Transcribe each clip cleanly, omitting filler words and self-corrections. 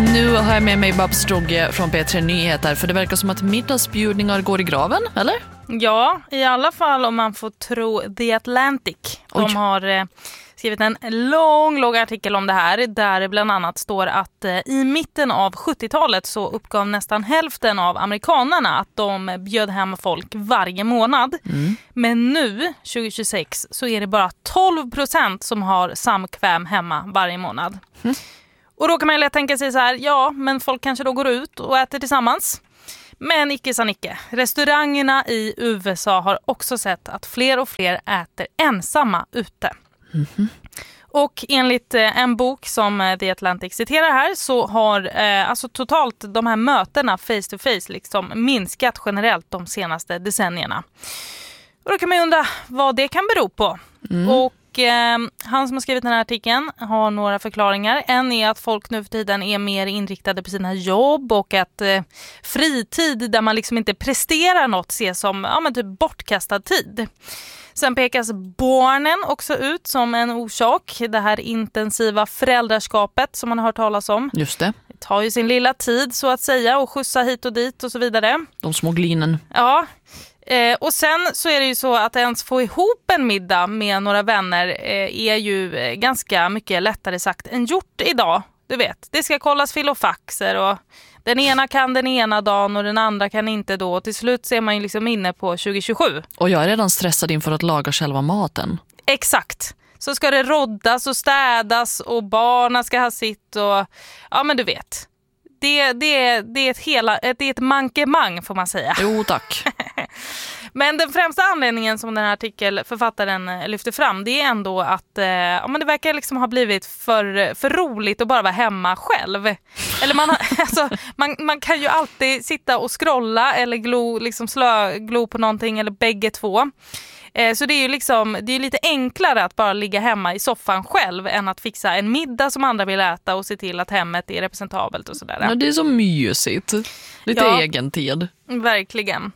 Nu har jag med mig Babs Drogge från P3 Nyheter, för det verkar som att middagsbjudningar går i graven, eller? Ja, i alla fall om man får tro The Atlantic. De har skrivit en lång artikel om det här, där det bland annat står att i mitten av 70-talet så uppgav nästan hälften av amerikanerna att de bjöd hem folk varje månad. Men nu, 2026, så är det bara 12% som har samkväm hemma varje månad. Och då kan man ju lätt tänka sig så här, ja, men folk kanske då går ut och äter tillsammans. Men icke sa nicke. Restaurangerna i USA har också sett att fler och fler äter ensamma ute. Och enligt en bok som The Atlantic citerar här, så har alltså totalt de här mötena face to face liksom minskat generellt de senaste decennierna. Och då kan man ju undra vad det kan bero på. Och han som har skrivit den här artikeln har några förklaringar. En är att folk nu för tiden är mer inriktade på sina jobb, och att fritid där man liksom inte presterar något ses som typ bortkastad tid. Sen pekas barnen också ut som en orsak. Det här intensiva föräldraskapet som man har hört talas om. Just det. Det tar ju sin lilla tid så att säga, och skjutsa hit och dit och så vidare. De små glinen. Ja. Och sen så är det ju så att ens få ihop en middag med några vänner är ju ganska mycket lättare sagt än gjort idag. Du vet, det ska kollas filofaxer och den ena kan den ena dagen och den andra kan inte då. Och till slut ser man ju liksom inne på 2027. Och jag är redan stressad inför att laga själva maten. Exakt. Så ska det roddas och städas och barnen ska ha sitt och ja, men du vet. Det är ett mankemang får man säga. Jo, tack. Men den främsta anledningen som den här artikelförfattaren lyfter fram, det är ändå att men det verkar liksom ha blivit för roligt att bara vara hemma själv. Eller man kan ju alltid sitta och scrolla eller glo på någonting eller bägge två. Så det är ju liksom, det är lite enklare att bara ligga hemma i soffan själv än att fixa en middag som andra vill äta och se till att hemmet är representabelt och sådär. Ja, det är så mysigt. Lite egen tid. Verkligen.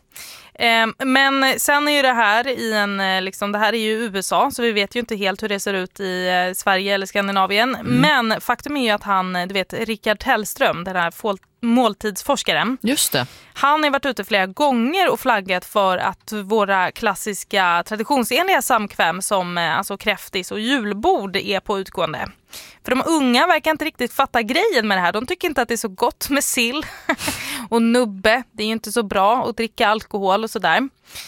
Men sen är ju det här det här är ju USA, så vi vet ju inte helt hur det ser ut i Sverige eller Skandinavien. Men faktum är ju att han, du vet, Rickard Tellström, den här måltidsforskaren. Just det. Han har varit ute flera gånger och flaggat för att våra klassiska traditionsenliga samkväm som alltså kräftis och julbord är på utgående. För de unga verkar inte riktigt fatta grejen med det här. De tycker inte att det är så gott med sill och nubbe. Det är ju inte så bra att dricka alkohol och sådär.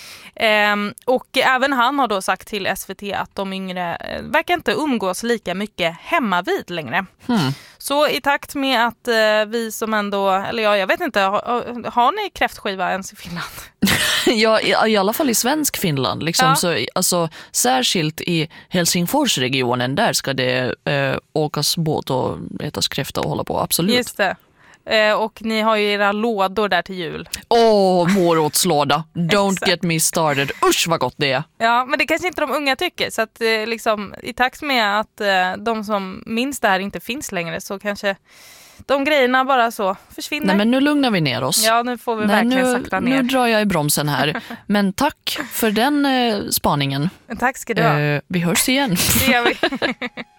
Och även han har då sagt till SVT att de yngre verkar inte umgås lika mycket hemma vid längre. Så i takt med att vi som ändå, eller jag vet inte, har ni kräftskiva ens i Finland? Ja, i alla fall i svensk Finland. Liksom. Ja. Så, alltså, särskilt i Helsingforsregionen, där ska det åkas båt och ätas kräfta och hålla på, absolut. Just det. Och ni har ju era lådor där till jul. Morotslåda. Don't get me started. Usch vad gott det är. Ja, men det kanske inte de unga tycker. Så att liksom, i takt med att de som minns det här inte finns längre, så kanske de grejerna bara så försvinner. Nej, men nu lugnar vi ner oss. Ja, nu får vi verkligen sakta ner. Nu drar jag i bromsen här. Men tack för den spaningen. Tack ska du ha. Vi hörs igen. Det gör vi.